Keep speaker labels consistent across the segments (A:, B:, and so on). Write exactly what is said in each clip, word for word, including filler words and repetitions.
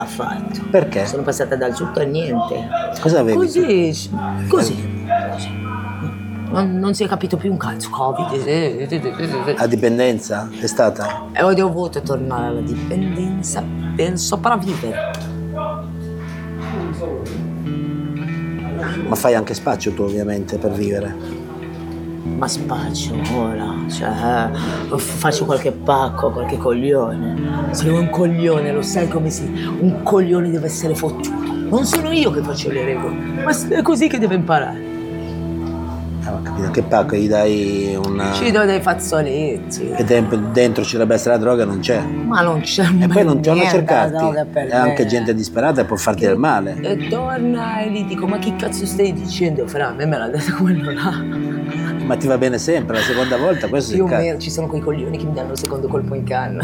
A: affatto.
B: Perché?
A: Sono passata dal tutto al niente.
B: Cosa avevi?
A: Così, così. Non, non si è capito più un cazzo. Covid.
B: La dipendenza è stata?
A: E ho dovuto tornare alla dipendenza per sopravvivere.
B: Ma fai anche spaccio tu, ovviamente, per vivere.
A: Ma spaccio ora, cioè faccio qualche pacco, qualche coglione. Sono un coglione, lo sai come si. Un coglione deve essere fottuto. Non sono io che faccio le regole, ma è così che deve imparare.
B: Ah, ho capito. Che pacco gli dai una.
A: Ci do dei fazzoletti.
B: Che tempo dentro ci dovrebbe essere la droga, non c'è.
A: Ma non c'è.
B: E poi non torna a cercarti.
A: È
B: È anche gente disperata e può farti del male.
A: E torna e gli dico: ma che cazzo stai dicendo? Fra, a me me l'ha detto quello là.
B: Ma ti va bene sempre, la seconda volta questo
A: Più o
B: si
A: meno, ci sono quei coglioni che mi danno il secondo colpo in canna.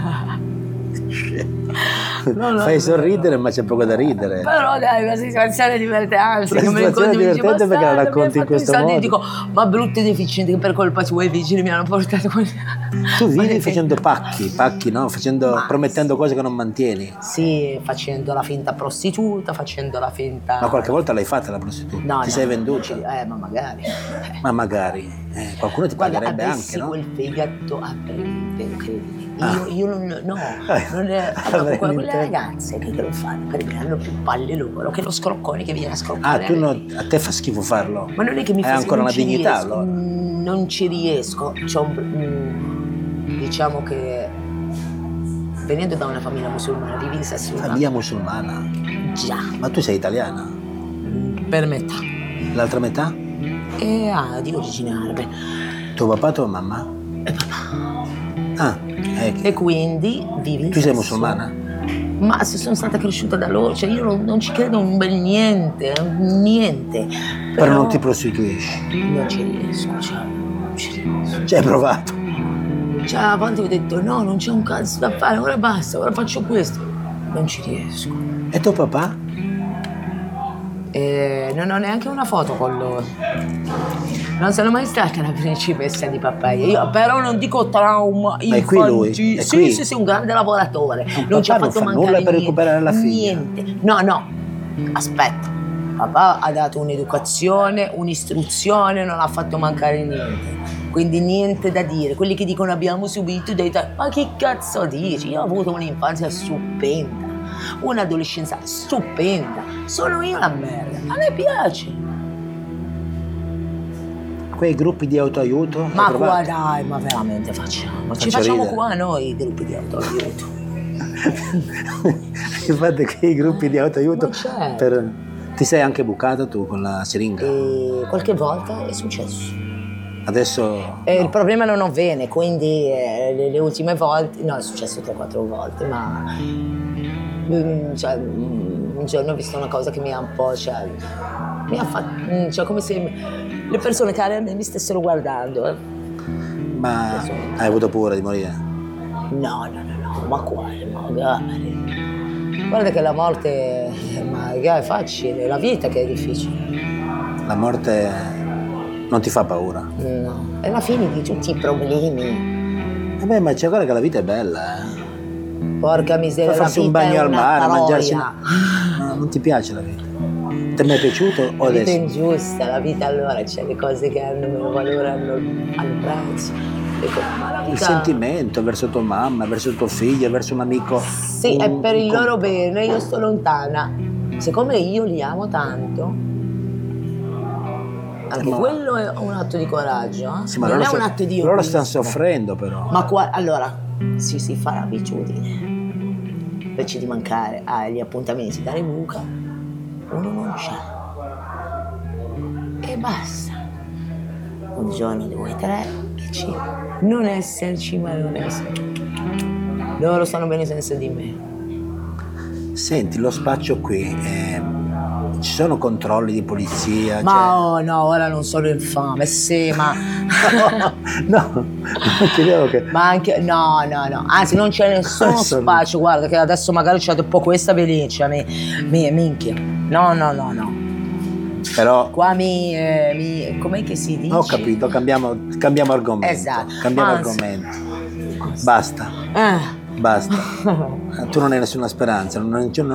B: no, no, fai sorridere, ma c'è poco da ridere.
A: Però dai, una situazione divertente, anzi,
B: una situazione divertente perché la racconti in questo modo.
A: Dico, ma brutti deficienti che per colpa tua i vigili mi hanno portato qui.
B: Tu vivi facendo pacchi, pacchi, no? Facendo,
A: ma
B: promettendo
A: sì.
B: cose che non mantieni.
A: Sì, facendo la finta prostituta, facendo la finta.
B: Ma qualche volta l'hai fatta la prostituta?
A: No,
B: ti
A: no,
B: sei venduta?
A: Eh, ma magari.
B: Ma magari. Eh, qualcuno ti
A: Guarda,
B: pagherebbe anche, no?
A: quel fegato a breve, credimi. Io,
B: Ah.
A: io non, no, non è, allora, quelle ragazze che lo fanno, per me hanno più palle loro che lo scroccone che viene a scroccare.
B: Ah, tu non, a te fa schifo farlo?
A: Ma non è che mi
B: Hai
A: fa
B: ancora
A: non
B: una
A: ci
B: dignità,
A: riesco,
B: allora?
A: mm, Non ci riesco. C'ho un, mm, diciamo che venendo da una famiglia musulmana, vivi in Sassuolo.
B: Famiglia musulmana?
A: Già.
B: Ma tu sei italiana?
A: Mm, Per metà.
B: L'altra metà?
A: E ah, di origine arabe.
B: Tuo papà, tua mamma?
A: E papà.
B: Ah, ecco.
A: E quindi vivi in
B: Tu sei
A: Sassuolo.
B: musulmana?
A: Ma se sono stata cresciuta da loro, cioè io non, non ci credo un bel niente, niente. Però,
B: Però non ti prostituisci?
A: Non ci riesco, cioè, non ci riesco.
B: Ci hai provato?
A: Cioè, a volte ho detto no, non c'è un cazzo da fare, ora basta, ora faccio questo. Non ci riesco.
B: E tuo papà?
A: E non ho neanche una foto con loro. Non sono mai stata la principessa di Papaya. Io però non dico trauma.
B: Ma è qui lui? È
A: sì,
B: qui?
A: sì, sì, un grande lavoratore.
B: Un
A: Non ci ha
B: papà
A: fatto
B: non fa
A: mancare
B: nulla per
A: niente.
B: recuperare la figlia?
A: Niente. No, no. Aspetta. Papà ha dato un'educazione, un'istruzione, non ha fatto mancare niente. Quindi niente da dire. Quelli che dicono abbiamo subito dei ta- ma che cazzo dici? Io ho avuto un'infanzia stupenda. Un'adolescenza stupenda. Sono io la merda. A me piace.
B: Quei gruppi di autoaiuto?
A: Ma
B: hai
A: qua
B: provato?
A: dai, ma veramente facciamo. Ci
B: Faccio
A: facciamo
B: ridere.
A: qua noi i gruppi di autoaiuto.
B: Fate quei gruppi di autoaiuto
A: Ma certo.
B: per... Ti sei anche bucata tu con la siringa?
A: E qualche volta è successo.
B: Adesso...
A: E
B: no.
A: il problema non avviene, quindi eh, le, le ultime volte, no, è successo tre quattro volte, ma mm, cioè, mm, un giorno ho visto una cosa che mi ha un po', cioè, mi ha fatto, cioè come se le persone care a me mi stessero guardando. eh.
B: Ma hai avuto paura di morire?
A: No, no, no, no, ma quale, magari. Guarda che la morte, magari è facile, è la vita che è difficile.
B: La morte non ti fa paura?
A: No, è la fine di tutti i problemi.
B: Eh beh, ma c'è guarda che la vita è bella, eh.
A: Porca miseria,
B: Puoi farsi
A: la
B: un
A: vita
B: bagno
A: è
B: al
A: una
B: mare,
A: troia.
B: mangiarsi... No, non ti piace la vita? Ti è mai piaciuto o
A: La vita è
B: adesso?
A: ingiusta, la vita allora c'è le cose che hanno meno valore, hanno, hanno prezzo. Ecco, ma la
B: Il
A: vita...
B: sentimento verso tua mamma, verso tuo figlio, verso un amico.
A: Sì,
B: un-
A: è per il
B: un-
A: loro bene, io sto lontana. Siccome io li amo tanto, anche
B: Ma-
A: quello è un atto di coraggio, eh?
B: Sì, ma
A: non
B: loro
A: è un
B: sta-
A: atto di
B: loro
A: egoismo.
B: stanno soffrendo però.
A: Ma qua, allora, si si fa l'abitudine. Invece di mancare agli appuntamenti dalle buca, uno non c'è. E basta. Un giorno, due, tre, e ci. Non esserci, ma non esserci. Loro stanno bene senza di me.
B: Senti, lo spaccio qui, eh, ci sono controlli di polizia?
A: Ma
B: cioè-
A: oh no, ora non sono infame, sì, ma.
B: no, no, non credevo che...
A: Ma anche. No, no, no. Anzi, non c'è nessuno
B: Adesso no.
A: spazio. Guarda, che adesso magari c'è un po' questa Venecia, mi, mi, minchia. No, no, no, no.
B: Però...
A: Qua mi. Eh, mi com'è che si dice?
B: Ho capito, cambiamo, cambiamo argomento.
A: Esatto.
B: Cambiamo
A: Anzi.
B: argomento. Basta.
A: Eh.
B: Basta. Tu non hai nessuna speranza, non, non